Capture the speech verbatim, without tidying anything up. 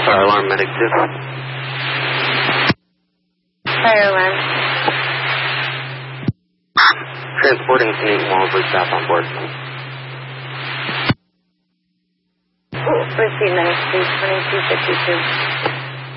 Fire alarm, medic two. Fire alarm. Transporting Canadian Walbury staff on board. Proceed, nine three two two fifty-two.